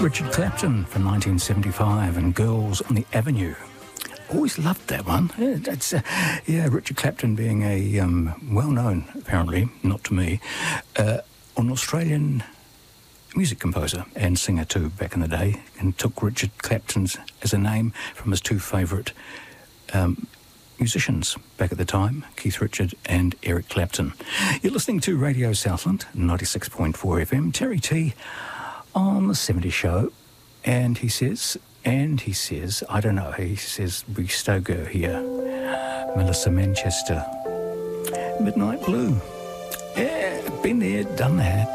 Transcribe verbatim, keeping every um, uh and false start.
Richard Clapton from nineteen seventy-five and Girls on the Avenue. Always loved that one. Yeah, that's, uh, yeah Richard Clapton being a um, well-known, apparently, not to me, uh, an Australian music composer and singer too back in the day, and took Richard Clapton's as a name from his two favourite um, musicians back at the time, Keith Richard and Eric Clapton. You're listening to Radio Southland, ninety-six point four F M. Terry T on the seventies show, and he says, and he says, I don't know, he says, we Stoker here, Melissa Manchester, Midnight Blue. Yeah, been there, done that.